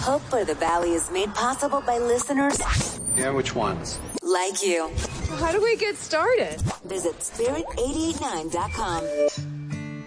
Hope for the Valley is made possible by listeners Yeah, which ones? like you. How do we get started? Visit spirit889.com.